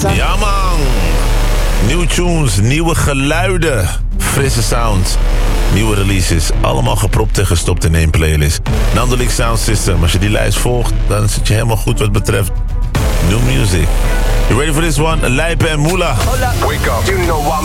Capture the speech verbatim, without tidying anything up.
Ja man. Nieuwe tunes, nieuwe geluiden, frisse sound, nieuwe releases. Allemaal gepropt en gestopt in één playlist. Nandolik Sound System. Als je die lijst volgt, dan zit je helemaal goed wat betreft new music. You ready for this one? Lijpen en Moela. Wake up. You know what